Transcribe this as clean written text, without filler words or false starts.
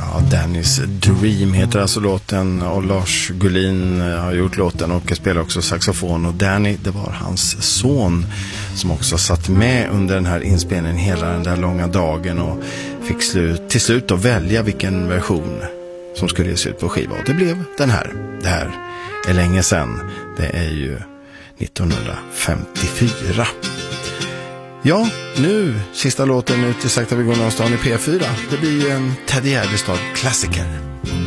Ja, Dannys Dream heter alltså låten, och Lars Gullin har gjort låten och spelar också saxofon. Och Danny, det var hans son som också satt med under den här inspelningen hela den där långa dagen och fick till slut att välja vilken version som skulle ges ut på skiva. Och det blev den här. Det här är länge sedan. Det är ju 1954. Ja, nu sista låten ut i Sakta vi går någonstans i P4. Det blir ju en Teddy Gärdestad klassiker.